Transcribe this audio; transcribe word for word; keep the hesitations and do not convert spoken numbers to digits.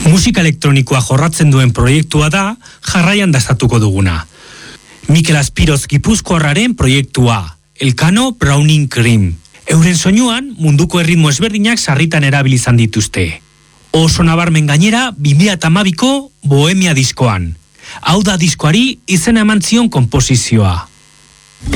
Musika elektronikoa jorratzen duen proiektua da, jarraian dastatuko duguna. Mikel Aspiroz Gipuzkoarraren proiektua, Elkano Browning Cream. Euren soinuan munduko erritmo ezberdinak sarritan erabilizan dituzte. Oso nabarmen gainera bi mila hamabiko Bohemia diskoan. Hau da diskoari izena eman zion konposizioa.